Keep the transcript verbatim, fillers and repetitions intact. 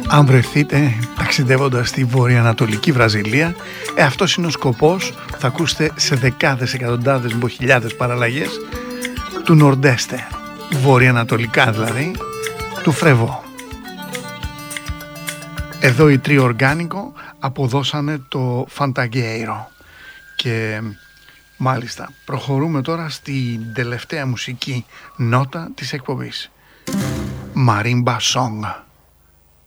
Αν βρεθείτε ταξιδεύοντας στη βορειοανατολική Βραζιλία, ε, αυτός είναι ο σκοπός. Θα ακούσετε σε δεκάδες, εκατοντάδες, μπο χιλιάδες παραλλαγές του Νορντέστε, βορειοανατολικά δηλαδή, του Φρεβό. Εδώ οι Τρίο Οργάνικο αποδώσανε το Φανταγκέιρο. Και μάλιστα προχωρούμε τώρα στην τελευταία μουσική νότα της εκπομπής. Marimba Song.